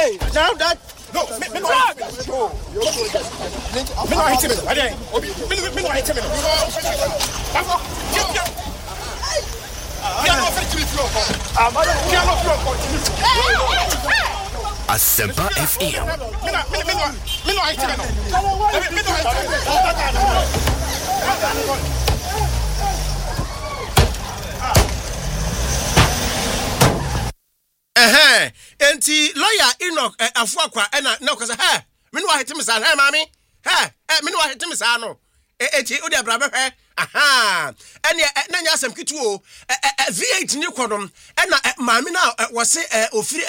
Hey, now that no, me no hit me. Me no hit me. Ade, obi, me no hit me. Bafo, Asempa FM. Me no hit me. Enti lawyer Enoch Afuakwa na ko say me no hit me sa mami me no hit me sa no eti odi abrabe hwe ene na nya asem kitu o V8 ni kodom na mami na wo se ofiri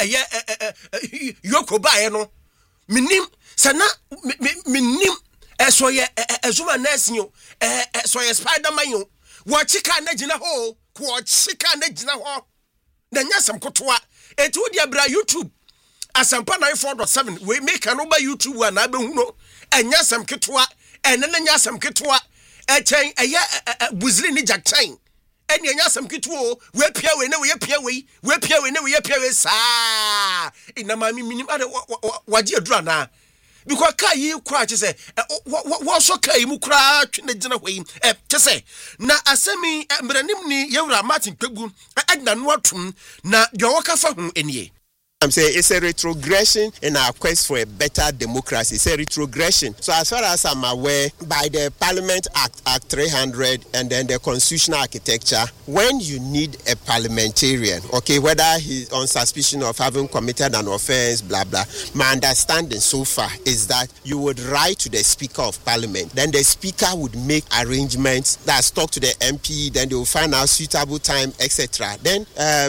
yoko bae no minim sana minim so ye ezuma nurse yo so ye Spider-Man yo wo chika na gina ho ko chika na gina ho na nya asem kotoa eti odi abra YouTube Asampa 94.7 we make an over YouTube wa na be hu no enya asem ketoa ene na nya asem ketoa echen eya buzili ni jakchen ene enya asem ketoa we pia we na we pia we pia we na we pia we sa ina mami minim ade waje adura na because kai kwa che say wo so kai mu kra twene gina hwei che say na asemi mranim ni yewra Martin Kpegbu adna no atum na de wo ka fa hu enie. I'm saying it's a retrogression in our quest for a better democracy. It's a retrogression. So as far as I'm aware, by the Parliament Act 300 and then the constitutional architecture, when you need a parliamentarian, okay, whether he's on suspicion of having committed an offense, blah, blah, my understanding so far is that you would write to the Speaker of Parliament. Then the Speaker would make arrangements that talk to the MP, then they will find out suitable time, etc. Then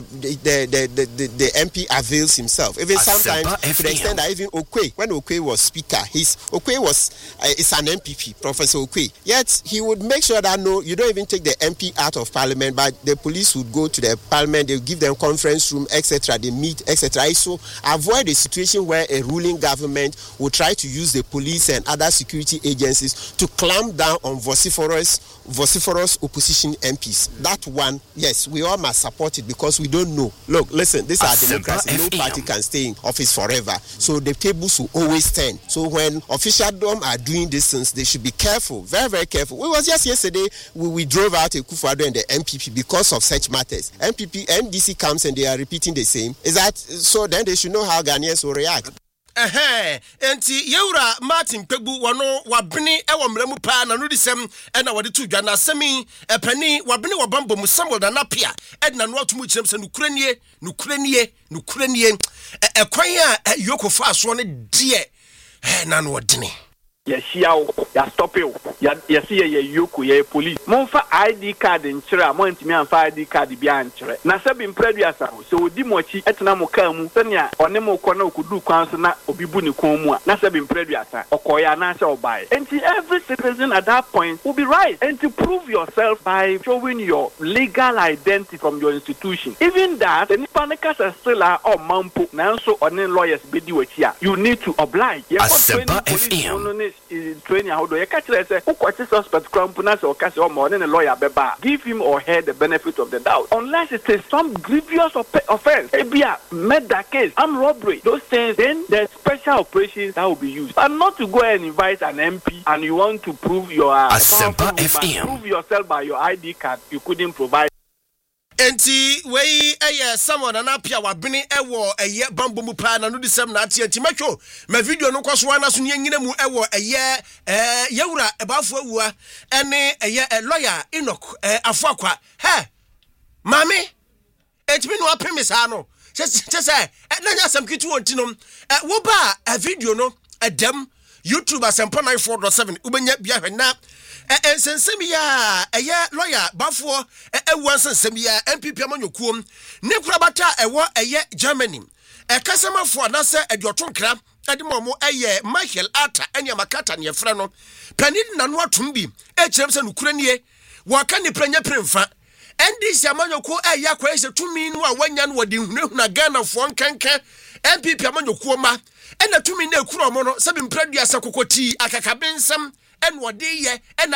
the MP avails himself. Even sometimes to the extent that even Okwe, when Okwe was speaker, Okwe was is an MPP, Professor Okwe. Yet he would make sure that no, you don't even take the MP out of Parliament, but the police would go to the Parliament, they would give them conference room, etc. They meet, etc. So avoid a situation where a ruling government will try to use the police and other security agencies to clamp down on vociferous opposition MPs. That one, yes, we all must support it because we don't know. Look, listen, this is our democracy. No party can stay in office forever. So the tables will always turn. So when officialdom are doing these things, they should be careful, very, very careful. It was just yesterday we drove out a Akufo-Addo and the MPP because of such matters. NDC comes and they are repeating the same. Is that so? Then they should know how Ghanaians will react. Enti yewra Martin Kpegbu wano wabene ewo mramu pa na no disem na wade tu dwa na semi pani wabene wabambo mu Samuel na napia edna no atumu kirem se nukuranie ekwan a yoko fa so ne de na no odene ya shiao ya stop you ya see ya yoko ya police monfa ID card nchira mo ntimi anfa ID card bia nchire na sabi mpradu asa so odi mochi etena mo ka mu senia one mo kɔ na okudu kwan so na obibu ne kon mu a na sabi mpradu asa okoya na sha obai and every citizen at that point will be right and to prove yourself by showing your legal identity from your institution even that the nipaneka still are o mampo na so one lawyers bedi wachi a you need to oblige Asempa FM training how do you catch it say who suspect crime punas or case or more than a lawyer beba give him or her the benefit of the doubt unless it is some grievous offense ebia murder case armed robbery those things then there's special operations that will be used but not to go and invite an MP and you want to prove your prove yourself by your ID card you couldn't provide. Enti wey someone na apia wabene ewo bambo mu pa na no disem na atie enti matwo ma video no kwaso ana so nyina mu ewo yewura ebafo awua ene lawyer Enoch Afuakwa mami etimi no apemi sa no se na nya sam kitu ontinom wo ba video no edem YouTube Asempa 94.7 ubenya bia hwena ensensem ya lawyer bafo ewu ensensem ya MPP amanyokuom ne kura bata ewo Germany kasamafo na se ediotonkra edimomo Michael Arthur enya makata ne yefra no panid na no atom bi ekirem se nukura nie waka ne pranya premfa NDC amanyoko kwa ese tumi no a wanya no wadi hunahuna Ghana fo nkanka MPP amanyokuoma ena tumi na ekuro mo no sabi mpradua sakokoti akakabensam en wode ye ena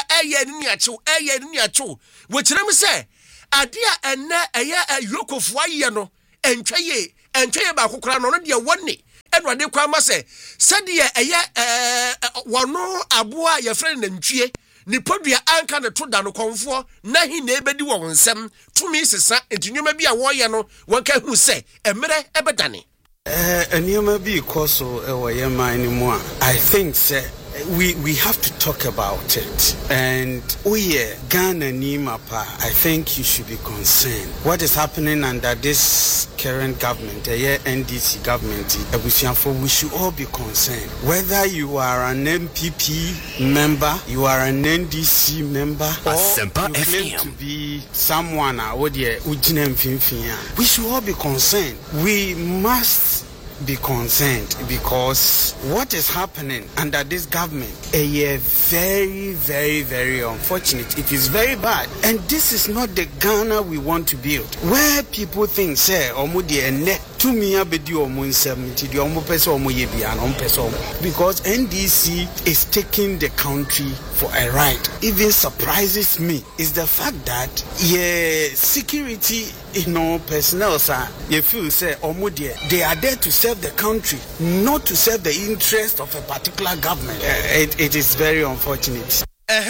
ni acho wekirem se ade a enne yokofo aye no entwaye ba kokora no de wonne Edward Kwama say said ye wano aboa ye friend nantwie ni podua anka ne to da no konfo na hi na ebedi wo nsem tumi sesa entunwema bi a wo ye no wonka hu say emere ebedane eniyama bi koso ewoye man ni mu a I think say we have to talk about it. And Ghana Nimapa, I think you should be concerned. What is happening under this current government, the NDC government, we should all be concerned. Whether you are an MPP member, you are an NDC member, or you claim to be someone, we should all be concerned. We must be concerned because what is happening under this government is very, very, very unfortunate. It is very bad, and this is not the Ghana we want to build, where people think say because NDC is taking the country for a ride. Even surprises me is the fact that security personnel you feel say they are there to serve the country, not to serve the interest of a particular government. It is very unfortunate.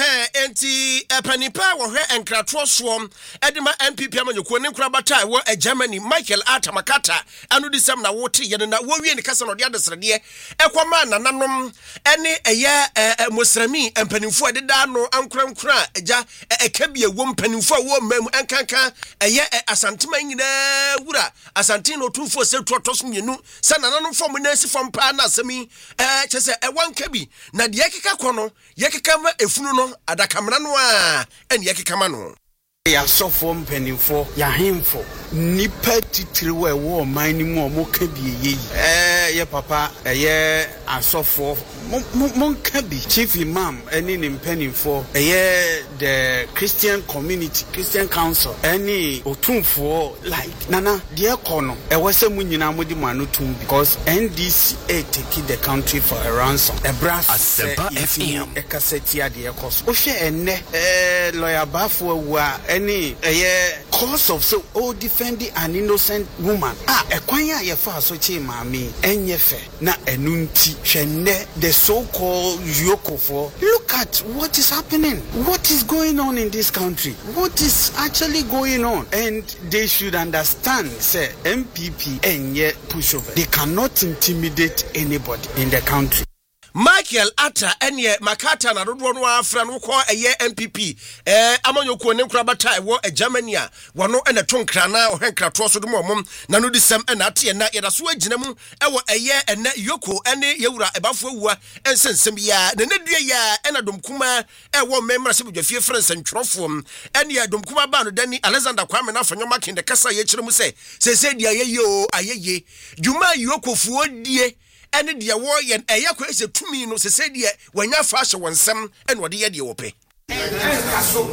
Enti panipa wo hwe enkratro swom edema MPP amanyoko ne nkura bata wo Germany Michael Atamakata anu disem na wote ye na wo wie ne kasa no de adesrede ekwama nananom ene eye mosrami empanimfo ededa no ankura eja ekabie wo mpanimfo wo mam enkanka eye asantema nyina wura asantin no tumfo se totos mienu se nananom fom na asifom pa na asemi chese ewankabi na de yekeka kono yekeka ma efunu no adakamra no a ene yekekama no ya sofo mpanimfo ya hemfo nipa titiriwe wo man ni mu omoka bi ye papa ye asofo monka bi chief imam eni ni mpanimfo the Christian community, Christian council eni otumfo like nana de ekono wese mu nyina modi manu tum because NDC taking the country for a ransom a brass Asempa FM ekaseti ade ekos o hwe enne lawyer bafo wa any cause of so defending an innocent woman ekwan ya ye fa so chi maami enyefe na enunti hwenne the so-called Yokofo. Look at what is happening, what is going on in this country, what is actually going on, and they should understand say MPP enye pushover, they cannot intimidate anybody in the country. Michael Atta enye Makata na dodo no afra no ko eye MPP amanyoko ne nkura bata wo Germany a wono ene tonkra na ohenkra to so do mom na no disem ena ate na yeda so agina mu ewo eye ene yoko ene yewura ebafo awua ensensem ya na nedua ya ena domkuma ewo memra se bodwafie France ntworofo ene ya domkuma ba no dani Alexander Kwame na afanyoma kinde kasa ye kire mu se dia yeyo ayeye djuma yoko fuo die ene de wo ye eya ko ese tumi no se die wanya fa hye wonsem ene wode ye de wo pe enkaso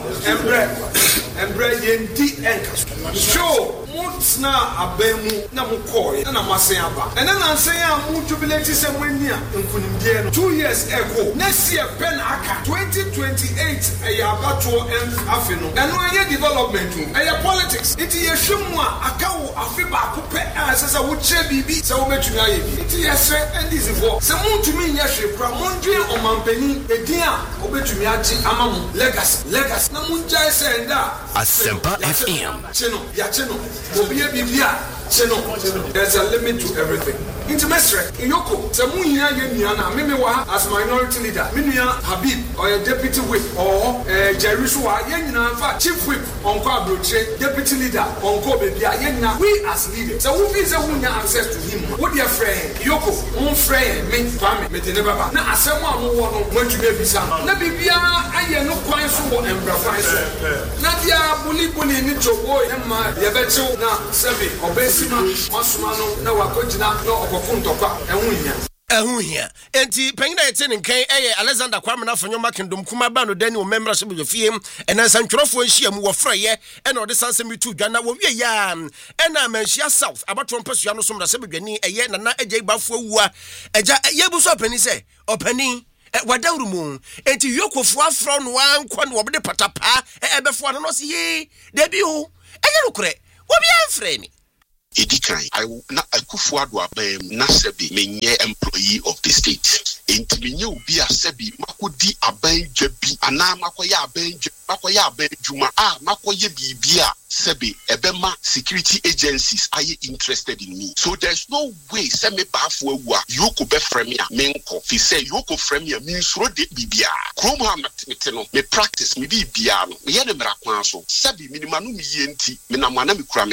embre yendi enkaso show mutsna abemu na mukoi na masen aba ene na nsen a mu jubilate se mwania nkunimdie no 2 years ago next year pen aka 2028 eya abato afi no eno eye development eye politics iti yehwemu a akawo afi ba ko pe asesa wo kire bibi se wo betumi aye bi iti yese endizifo se mutumi nya hwekura mondwe omampani edin a obetumi agi amamu legacy na munja senda Asempa FM cheno obiye bibia cheno there's a limit to everything intimesre yoko se muhia ye na meme wa as minority leader minua Habib or deputy whip or Jerusalem ye nyina fa chief whip onko abroche deputy leader onko bebia ye nyina we as leaders so we say we have access to him what their friend yoko on friend me kwame me de baba na asem a mo wo no matumi abisa na bibia aye no kwan so wo embrafan so na dia buli ni chobo ye ma ye betu na sebe obesima masuma no na wakojina no okofuntokwa ehuhia enti panyina yete nkan eye Alexander Kwame na afanyoma kendom kuma ba no dani o memra se bofie enansa ntworofo nhia mu wofraye ena ode sansem tu dwa na wo wie ya ena manhia south abato mpasua no somra se bedwani eye nana agye bafo awua eja yebuso opani se opani wadawru mu enti yokofu afro no ankwa no obde patapa ebefo no no se ye debi ho eye nokure obi amfre mi Edikan, I kufu adu abem na sebi menye employee of the state. Enti menye obi a sebi makodi abenje bi ana makoya abenje juma makoye bibia sebi ebema security agencies are interested in me. So there's no way se me bafo awu yoko be frame a menko fi say yoko frame a means ro de bibia krom ha matete no me practice me bibia no me ye ne mra kwan so sebi minimanu me yenti me na mana me kra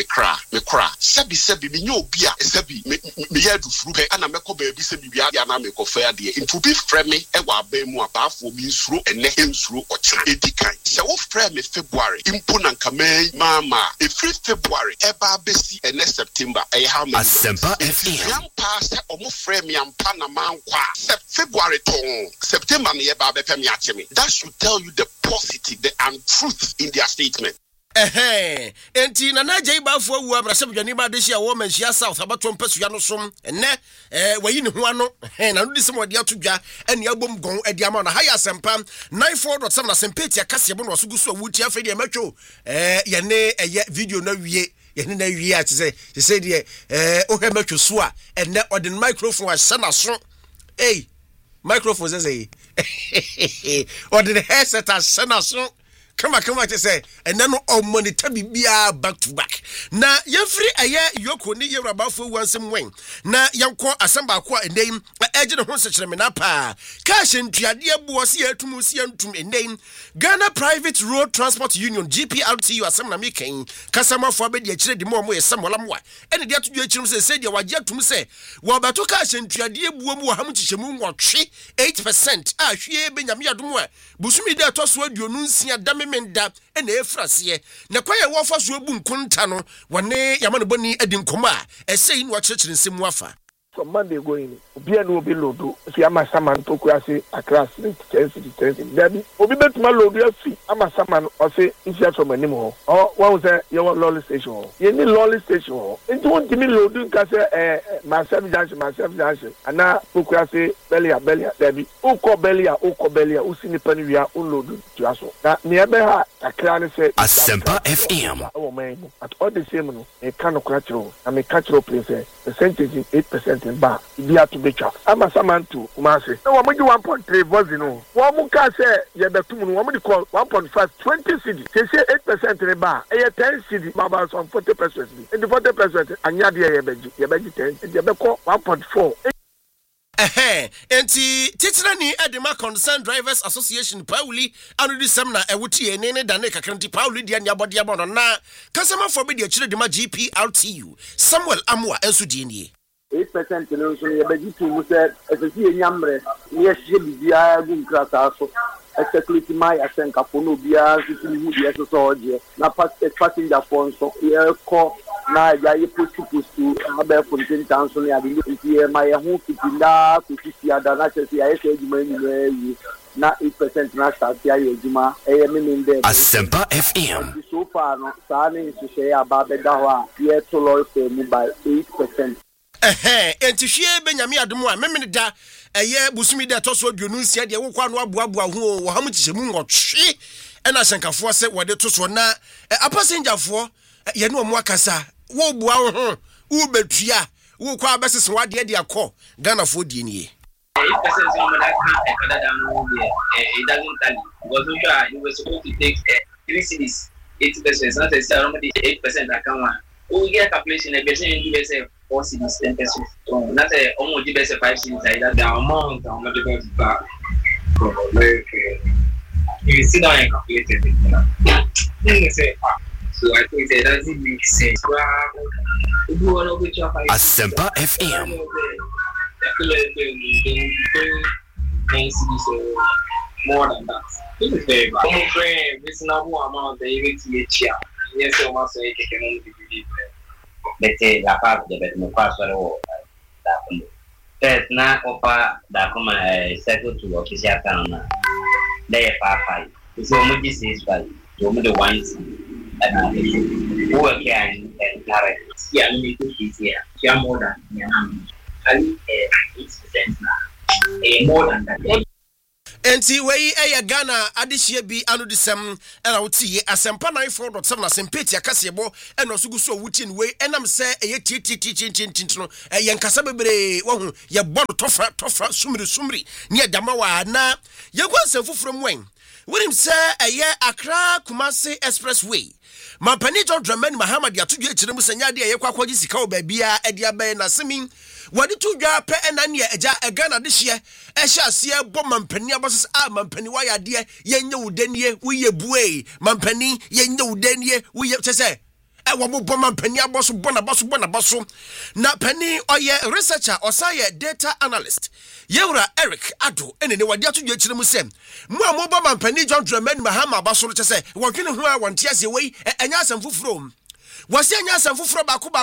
sebi me nyo obi a sebi me ye adu furu pe ana me ko ba bi sebi bia dia na me ko fa ade into be frame e wa ba mu abafo mi nsuro ene ensuro ocha edikan se wo frame me February impo na nkamai mama every February eba besi ene September how many Asempa FM yam pass omo frame yam pa na mankwa February ton September na eba be pem ya chemi. That should tell you the positive the untruth in their statement. Enti na naje ibafo awu abrasem dwani ba de hia wo manhia south abato mpasua no som enne wayi ne ho ano na no disem wode atodwa ene abom gon ade ama na haya Asempa 94.7 na sempeti akase bo no so guso awuti afedi ematwo ye ne eye video na wie ye ne na wie a se de ohe matwo so a enne ode microphone a sana so microphone say ode the headset a sana so Come on, say, and then money tabibia back to back. Na yefri aye yoko ni ye rabafo wansem wen. Na yanko asamba kwa endem eje ne ho sechere me na pa. Cash ntuade abuo se atum se antum endem. Ghana Private Road Transport Union GPRTU asem na meken. Kasamafo abedi akire de mo yesamolamwa. Ene de atudwa akirim se de wagye atum se wo bato cash ntuade abuo mu ham chichemu nwotwe 8% a hwie benyame adom a busumi de atoso aduonu nsia dame menda ene efrase na kwaye wo fa so abu nkunta no wone yamane boni adi nkoma esei no akirikire nsemu afa from Monday going obi anu obi lodo fi amasaman to kwase across the tense dabi obi betuma lodo afi amasaman o se ifia from anim ho o won say you want lolly station ho ye ni lolly station ho nti won timi lodo nka se myself junction ana kwase belia dabi ukọ belia usini pani wia unlodo tuaso na ne ebe ha akra ne se Asempa FM at all the same no e kan no kwachiro na me kachiro place percentage 8% ba ibia to betwa ama samantu umase na wo mo 1.3 vozi no wo mo ka se ye betum no wo mo di call 1.5 20 cedi se 8% ne ba e 10 cedi ba ba so 40% and the 40% anya de ye beji 10 ye be ko 1.4 enti titira ni Edema Concerned Drivers Association Pauli anu di semna ewuti ene dane kakranti Pauli dia nya bode abono na kasama for be di akire de ma GPRTU Samuel Amwa enso di nie 8% no so ye beji tu se esesi enyamre ye hye bibia gu nkrata so execute my asenka fono bia sisi hu dia so oje na passenger phone so ye ko na ya ye postu abe fontin tanso ne ade ye ma ye hu fitinda kusisi ada na chesi ya ese ejuma ni na 8% na start ya ejuma ye meninde Asempa FM so far no sa ne nhye ya ba be da ho a ye to lo se mu by 8%. Enti hwie benyame adom a memene da eye busumi de toso aduonu nsia de wokwa no aboaboa ho wo ham chichemu ngotwe ena senkafo se wode toso na apasenjafo ye ne omo akasa wo bua ho wo betua wo kwa abesese wade de akọ Ghana fo die nie 8% of that it doesn't tally because you were supposed to take 3 cities 80%, not say normally 8% account. We get calculation a person in give 4 cities 10%. Not say almost give 5 cities. That the amount how much you back. You sit down and calculate it. So I think that doesn't make sense. Asempa FM. More than that. This is very bad. I'm afraid reasonable amount of EVTH. Yes, I must say, can only be let's say la part de me password that na opa da kuma settle to official town there 5 so much is well to me the ones and who can direct yeah me to here yeah more than yeah 8% now more than that Enti wei eya Ghana adehye bi anu desem na wotie asempa 94.7 asempeti akasebo eno so guso wutie ni wei enam se eye titi no yenkasa bebre wahu ye bono tofra sumri ne adama wa na ye kwanse fufuro mwen wonim se eye Accra Kumasi Expressway Mampani John Dramani Muhammad atudwe ekiremu senya de ye kwakwaji sika o babia ade abaye na semin wadi tudwa pe enane eja Ghana de hye ehye ase bo mampani abosas mampani wa yade yenye wudanie wiye bue mampani yenye wudanie wiye chese wo mo bo mampani aboso bonaboso na pani oye researcher osaye data analyst Yewura Eric Ado enene wadi atudwe ekiremu sem mo bo mampani John Dramani Muhammad abaso chese wodwene ho a wonte ase wei enya asem fufuro wasi anya asem fufuro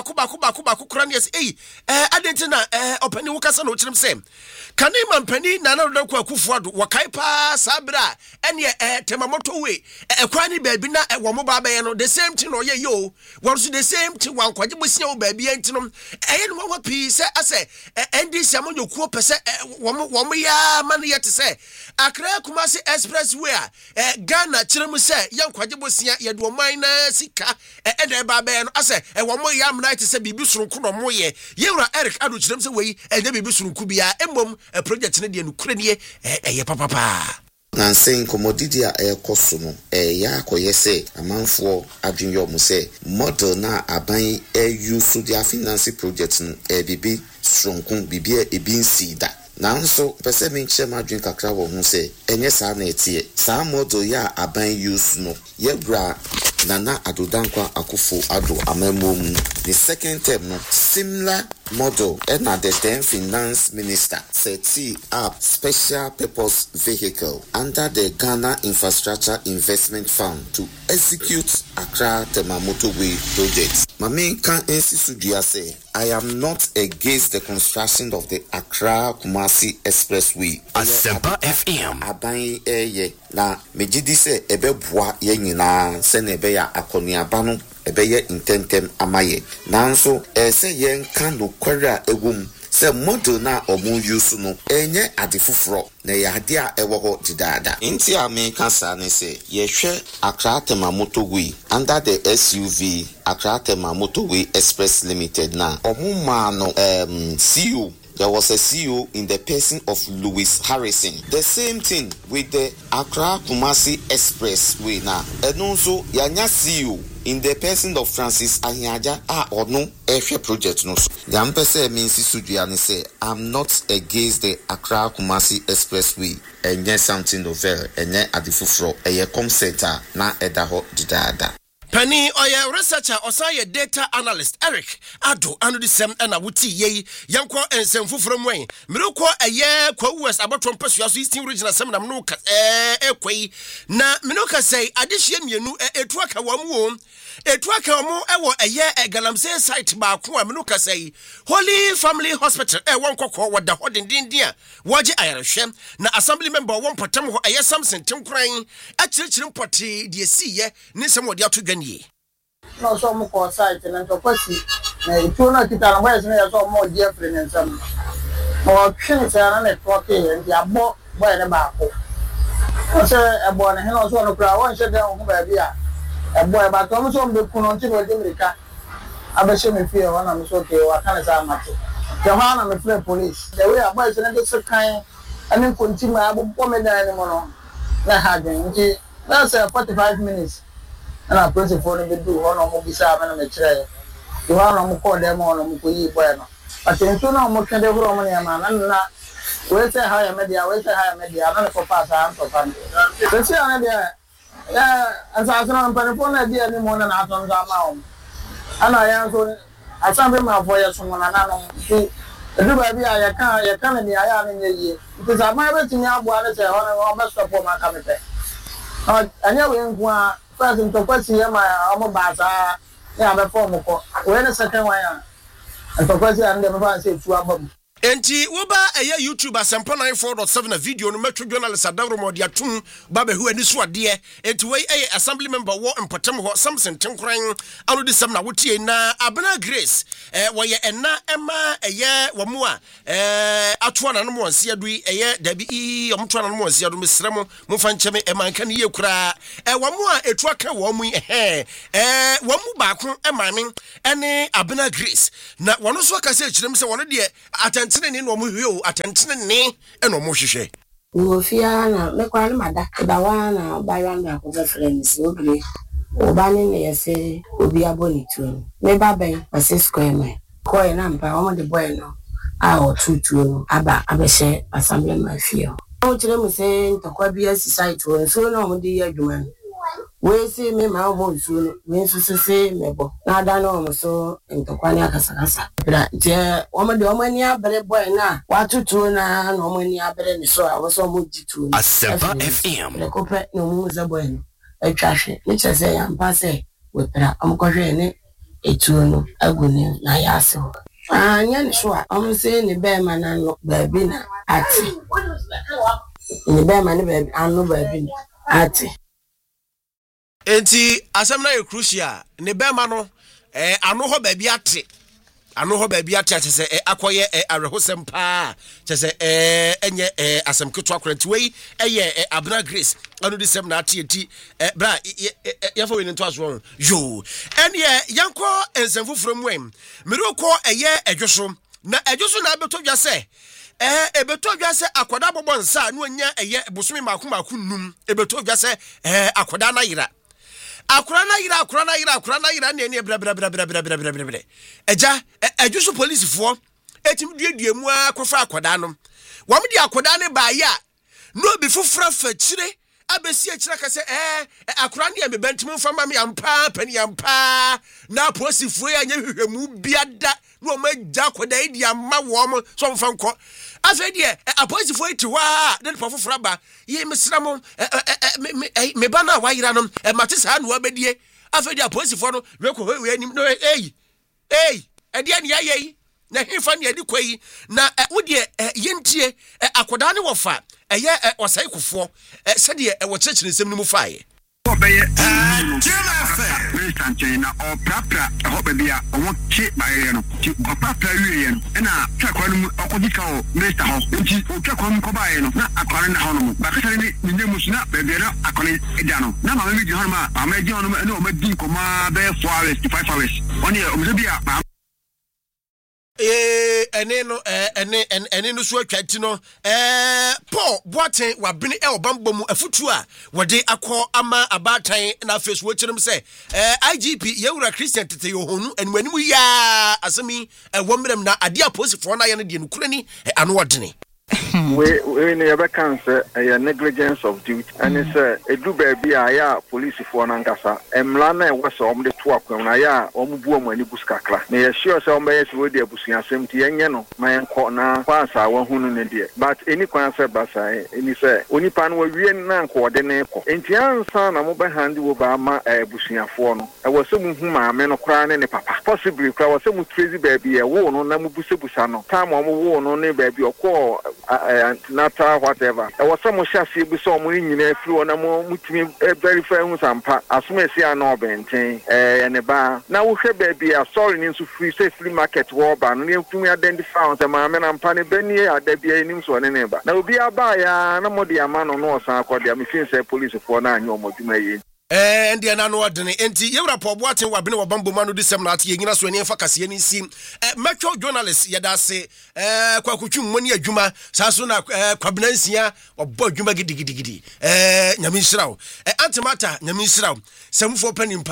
baako kura ne ase adentina opani wukasa na okirem sem kane mampani na na do kwakufu ado wakai pa sabra ene temamoto we ekwani baabi na wo mo ba baye no the same thing no ye yo wonso the same thing wan kwaje bosia wo baabi entino eye no wo pi se ase ndc amonyokuo pese wo mo ya mane yete se Accra Kumasi Expressway Ghana kiremu se yan kwaje bosia ye do man na sika ede ba baye no ase wo mo ya amna yete se bibi surunku no mo ye Yewura Eric Ado kirem se wei ede bibi surunku bia emmom project ne de no kuranie eye papa Nansen komodidi a ekoso no ya akoyese amanfo adwenyo mu se model na aban use their finance project no bibi sronkun bibia ebinsida nanso pese menche madwen kakra wo hu se enye sa na etie sa model ya aban use no yebra Nana Adodankwa Akufo Ado Amemom. The second term no similar model and the then finance minister set up special purpose vehicle under the Ghana Infrastructure Investment Fund to execute Accra Temamoto Way project. My main can say I am not against the construction of the Accra Kumasi Expressway. Asempa FM. Aban na mejidi se ebeboa ye nyina se na ebe ya akoniaba no ebe ye intentem amaye nanso se ye nka no kwara egum se model na omu use no enye ade foforo na ya ade a ewo ho didada nti America sa ne se ye hwe Accra Temamoto Way under the SUV Accra Temamoto Way Express Limited na omu ma no CEO. There was a CEO in the person of Louis Harrison. The same thing with the Accra Kumasi Expressway now. And also, Yanya CEO in the person of Francis Anyaja or no F project no. The Ampese means Sudiani say, I'm not against the Accra Kumasi Expressway. And yes, something novel and then at the fufro a com center na edaho didada. Penny oya researcher osaye data analyst Eric Ado anu disem na wuti ye yanko ensem fufuro mwen mirukọ eye kwa US abatron pesu aso Eastern region asem na mno ekwei na minuka say adehye mienu etuaka wamu etuaka wamu ewo eye galamsey site ba ko minuka say Holy Family Hospital wonkokọ wada hodindindia waje ayarhwe na assembly member won potam ho eye Samson Timkran akirikiri mpoti de siye ni sem wodi atugani no so mo ko site na to kwasi na itu na kita na boys na so mo die friend nsam mo twin se na network e ndi abo boy ne ba ko o se ebo na he no so no kra won she den ho ba bia ebo e ba to mo so mbe kuno nti no de America abeshe me fie wana me so ke wa kana sa mate the one na me friend police the way boys na de so kan ani kontima abo me dan ni mo no na ha den nti that's 45 minutes and I put for the do one of Mobisa and a tray. You are on call them on Mukuyi Bueno. But in two no more can they roam man and not wait a higher media, I'm for pass and for fun. The same idea, as I saw on idea any more than out on the mount. And I answer, I found him out for your someone and I don't do baby, I can't be I am in the year. Because I'm married to me, I want to say, oh, best of my committee. I know first in to question my baza ya be form ko when the second one and to question and the say to abom Enti woba eye YouTube asempa 94.7 video no metro journalist adawro mo dia tum ba be hu ani so ade enti we eye assembly member wo empatam ho Samson Tenkran anu disam na wotie na Abena Grace wo ye enna ema eye wo mu a atoa na no mo nse adu eye dabi omtoa na no mo nse adu mesrem mo fa ncheme emanka ne ye kura wo mu a etu aka wo mu wo mu ba ko emame ene Abena Grace na wono so aka se kirem se wono de atentene ni no mo hweo atentene ni eno mo hwehwe wo fia na me kwa na mada da wa na ba ya na ko be friends ogre oba ni ne yese obi aboni tu me ba ben ase square me ko e na mpa o mo de boy no a o tutu no aba abehye assembly ma fio o kire mu se ntokwa bia society wo so na mo de adwuma we see me ma ho so we so se mebo na da no mo so ntokwa ni akasakasa bra je o mo de o mani abere boy na wa tutu na no mani abere ni so a wo so mo jitu Asempa FM le ko pe no mo za boy no atwahwe ni chese ya mpa se we pra amkohwe ni etu no aguni na ya se ho anya ni so a o se ni be ma na no ba bi na ati ni be ma ni be anu ba bi ati enti asem na ye crucial ne bema no anu ho ba bi ate anu ho ba bi ate se akoye arehosem pa se enye asem keto akwenti wei eye Abena Grace anu disem na ate enti bra ye fo we nto aso yo ene yanko ensemfufuro mwem miroko eye edwoso na edwoso na beto dwa se ebeto dwa se akoda bobon nsa no nya eye bosumi maku num ebeto dwa se akoda na yira akura na yira ne bra eja edwusu police fo etim duedue mu akofa akoda no wom di akoda ne ba ya no bi fufura fa kire abesi akira ka se akura ne me bentim fama me ampa pani ampa na police fo ya nya hwehwemu biada no ma ja akoda idi amma wo mo so mfa nko afedie apolice fo iti wa de fufura ba ye mesram me bana wa yira no matisa no abedie afedie apolice fo no weko we anim no edie ne ayi na himfa ne adi kwai na wodie yentie akoda ne wofa eye osai kufo sede wo chechire nsem no mu faaye obeye China or Prapra, I hope be a one chip by Papa Yen, and a Chaquan Ocodico, Mr. House, which is Chacon Cobaino, not a current home, but the name was not baby, a colleague Edano. Now I made John, I made John, no, made Dincoma, Bear Forest, 5 hours. 1 year, Mzabia. ene no so atwati no Paul Boateng wa bene obambo mu afutu a wode akọ ama abatan na face wo kyerem se IGP yewura Christian tete yohonu enwanimu ya asemi womrem na ade aposifo na ye ne de nukurani ano wodene we never cancer a negligence of duty and it's a do baby ya police for Nangasa emlana was on the twak when I omubu mani buskakla me sure some base with the busia semti yeno my corner pass our hunu dear but any concert basa any say only pan we nan coordinate entian son am over hand over ma busia for no I was some huma men crying any papa possibly I was some crazy baby a wo no na mubusebusa no time wo no ne baby or call nata whatever I was some shafi bi so mo nyina firi na mo mutimi verify hu sampa asomesi ana obenten ene ba na wo hwe ba bia sorry ni so free free market wo ba no ntumi identify on ma me na mpa ne bani adabia enim so ne ba na obi aba ya na mo de ama no no osan akode me fin say police for na anyo moduma yi ndi na no odene enti yewra Paul Boateng wa bene wabambo manu disem na ate yenyina so ene fa kase ni nsi metro journalist yeda se kwakutwu mmoni adwuma saso na kwabnansia obo adwuma gidigidi nyame nhirawo antimata nyame nhirawo semfo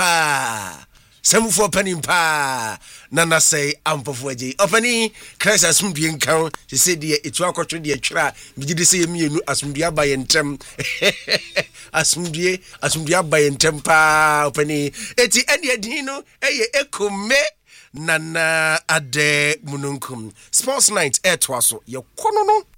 panimpa nana say ampofo aje opani Christ asumdue nkan se de etu akotwe de atwira bigidi se yemienu asumdue abaye ntem asumdue abaye ntem pa opani eti ene adin no eye ekome nana ade mununkum sports night etwaso ye kono no